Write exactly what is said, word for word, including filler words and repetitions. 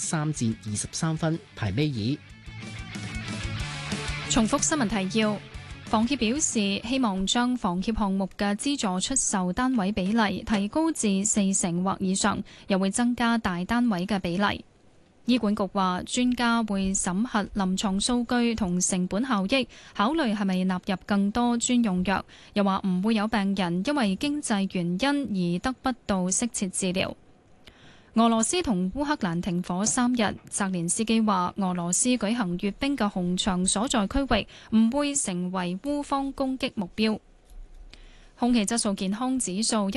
三戰二十三分，排尾二。 重複新聞提要。房協表示，希望將房協項目嘅資助出售單位比例提高至四成或以上，又會增加大單位嘅比例。醫管局話，專家會審核臨床數據同成本效益，考慮係咪納入更多專用藥。又話唔會有病人因為經濟原因而得不到適切治療。俄羅斯同烏克蘭停火三日，澤連斯基話俄羅斯舉行閱兵嘅紅場所在區域唔會成為烏方攻擊目標。空氣質素健康指數